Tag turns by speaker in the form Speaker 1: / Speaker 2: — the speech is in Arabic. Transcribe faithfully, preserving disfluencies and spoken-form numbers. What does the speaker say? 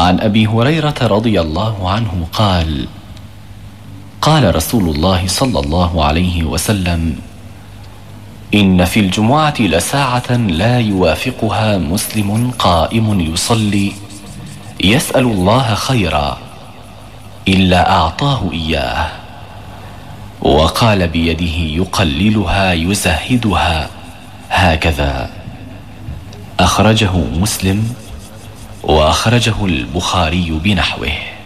Speaker 1: عن أبي هريرة رضي الله عنه قال: قال رسول الله صلى الله عليه وسلم: إن في الجمعة لساعة لا يوافقها مسلم قائم يصلي يسأل الله خيرا إلا أعطاه إياه، وقال بيده يقللها يزهدها هكذا. أخرجه مسلم، وأخرجه البخاري بنحوه.